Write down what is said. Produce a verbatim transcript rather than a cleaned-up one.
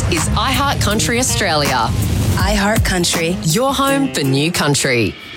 This is iHeart Country Australia. iHeart Country. Your home for new country.